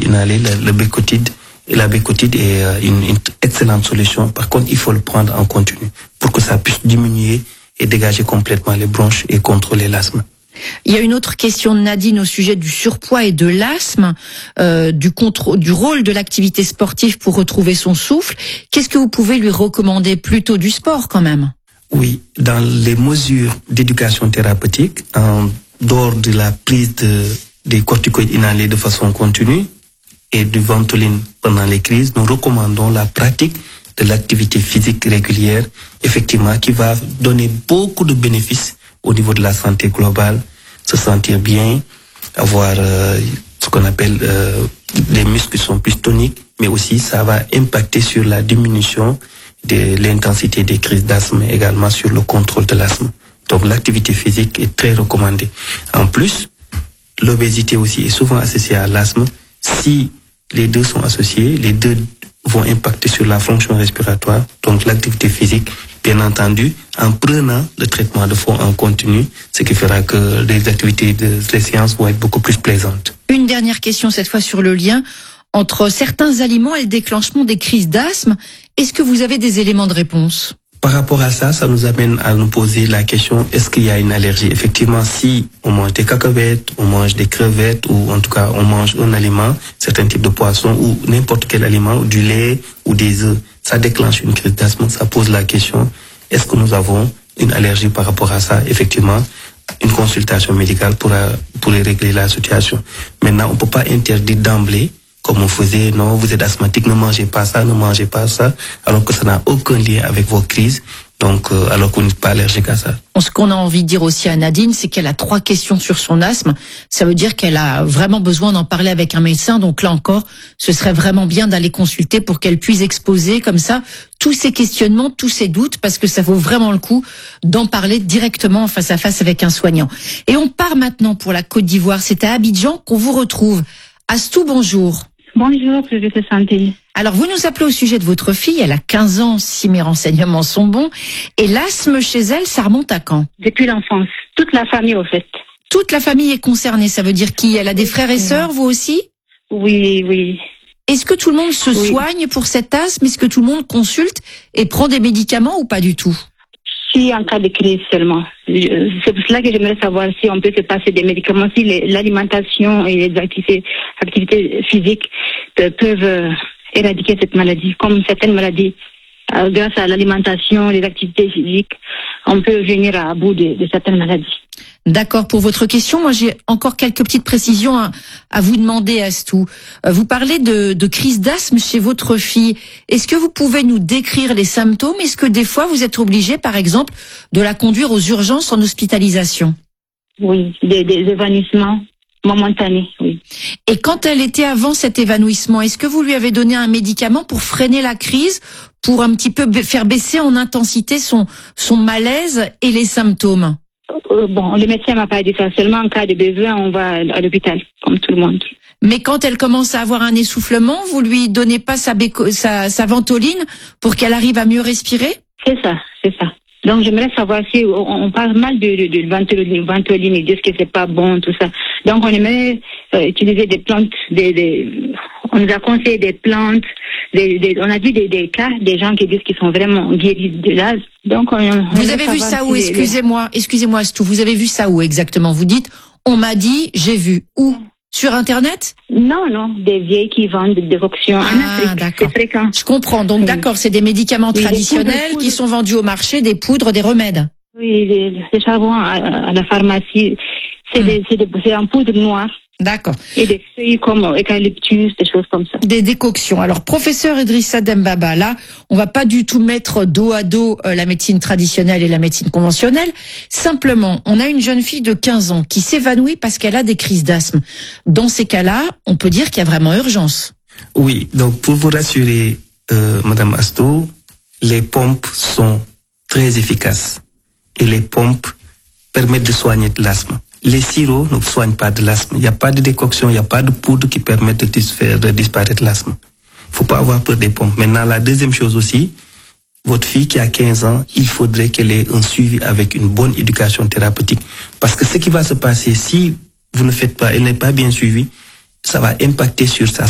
inhalé, le Bécotide. Et la Bécotide est une excellente solution. Par contre, il faut le prendre en continu pour que ça puisse diminuer et dégager complètement les bronches et contrôler l'asthme. Il y a une autre question de Nadine au sujet du surpoids et de l'asthme, du rôle de l'activité sportive pour retrouver son souffle. Qu'est-ce que vous pouvez lui recommander? Plutôt du sport quand même? Oui, dans les mesures d'éducation thérapeutique, en dehors de la prise des corticoïdes inhalés de façon continue et du Ventoline pendant les crises, nous recommandons la pratique de l'activité physique régulière, effectivement, qui va donner beaucoup de bénéfices au niveau de la santé globale, se sentir bien, avoir ce qu'on appelle les muscles qui sont plus toniques, mais aussi ça va impacter sur la diminution de l'intensité des crises d'asthme, également sur le contrôle de l'asthme. Donc l'activité physique est très recommandée. En plus, l'obésité aussi est souvent associée à l'asthme. Si les deux sont associés, les deux vont impacter sur la fonction respiratoire. Donc l'activité physique, bien entendu, en prenant le traitement de fond en continu, ce qui fera que les activités de séance vont être beaucoup plus plaisantes. Une dernière question, cette fois sur le lien entre certains aliments et le déclenchement des crises d'asthme. Est-ce que vous avez des éléments de réponse? Par rapport à ça, ça nous amène à nous poser la question, est-ce qu'il y a une allergie? Effectivement, si on mange des cacahuètes, on mange des crevettes, ou en tout cas on mange un aliment, certains types de poissons, ou n'importe quel aliment, ou du lait, ou des œufs, ça déclenche une crise d'asthme. Ça pose la question, est-ce que nous avons une allergie par rapport à ça? Effectivement, une consultation médicale pourrait régler la situation. Maintenant, on ne peut pas interdire d'emblée, comme on faisait, non, vous êtes asthmatique, ne mangez pas ça, alors que ça n'a aucun lien avec vos crises, donc alors qu'on n'est pas allergique à ça. Ce qu'on a envie de dire aussi à Nadine, c'est qu'elle a 3 questions sur son asthme. Ça veut dire qu'elle a vraiment besoin d'en parler avec un médecin, donc là encore, ce serait vraiment bien d'aller consulter pour qu'elle puisse exposer comme ça tous ses questionnements, tous ses doutes, parce que ça vaut vraiment le coup d'en parler directement face à face avec un soignant. Et on part maintenant pour la Côte d'Ivoire, c'est à Abidjan qu'on vous retrouve. Astou, bonjour. Bonjour, je vais te santé. Alors, vous nous appelez au sujet de votre fille. Elle a 15 ans, si mes renseignements sont bons. Et l'asthme chez elle, ça remonte à quand? Depuis l'enfance. Toute la famille, au fait. Toute la famille est concernée. Ça veut dire qui? Elle a des frères et sœurs, vous aussi? Oui, oui. Est-ce que tout le monde se soigne pour cet asthme? Est-ce que tout le monde consulte et prend des médicaments ou pas du tout? Si en cas de crise seulement. C'est pour cela que j'aimerais savoir si on peut se passer des médicaments, si l'alimentation et les activités physiques peuvent éradiquer cette maladie. Comme certaines maladies, grâce à l'alimentation, les activités physiques, on peut venir à bout de certaines maladies. D'accord, pour votre question, moi j'ai encore quelques petites précisions à vous demander, Astou. Vous parlez de crise d'asthme chez votre fille. Est-ce que vous pouvez nous décrire les symptômes? Est-ce que des fois vous êtes obligé, par exemple, de la conduire aux urgences en hospitalisation? Oui, des évanouissements momentanés, oui. Et quand elle était avant cet évanouissement, est-ce que vous lui avez donné un médicament pour freiner la crise, pour un petit peu faire baisser en intensité son malaise et les symptômes? Bon, le médecin m'a pas dit ça. Seulement en cas de besoin, on va à l'hôpital, comme tout le monde. Mais quand elle commence à avoir un essoufflement, vous lui donnez pas sa ventoline pour qu'elle arrive à mieux respirer? C'est ça. Donc j'aimerais savoir si on parle mal de ventoline, ils disent que c'est pas bon, tout ça. Donc on aimerait utiliser des plantes, on nous a conseillé des plantes, on a vu des cas, des gens qui disent qu'ils sont vraiment guéris de l'asthme. Donc vous avez vu ça où? Excusez-moi, Astou, vous avez vu ça où exactement? Vous dites, on m'a dit, j'ai vu. Où? Sur Internet? Non, des vieilles qui vendent des décoctions en Afrique. D'accord. C'est fréquent. Je comprends. Donc d'accord, c'est des médicaments traditionnels qui sont vendus au marché, des poudres, des remèdes. Oui, des charbons à la pharmacie. C'est en poudre noire. D'accord. Et des feuilles comme eucalyptus, des choses comme ça. Des décoctions. Alors, professeur Idrissa Dembaba, là, on va pas du tout mettre dos à dos la médecine traditionnelle et la médecine conventionnelle. Simplement, on a une jeune fille de 15 ans qui s'évanouit parce qu'elle a des crises d'asthme. Dans ces cas-là, on peut dire qu'il y a vraiment urgence. Oui, donc pour vous rassurer, Madame Astou, les pompes sont très efficaces. Et les pompes permettent de soigner de l'asthme. Les sirops ne soignent pas de l'asthme. Il n'y a pas de décoction, il n'y a pas de poudre qui permettent de disparaître l'asthme. Il ne faut pas avoir peur des pompes. Maintenant, la deuxième chose aussi, votre fille qui a 15 ans, il faudrait qu'elle ait un suivi avec une bonne éducation thérapeutique. Parce que ce qui va se passer, si vous ne faites pas, elle n'est pas bien suivie, ça va impacter sur sa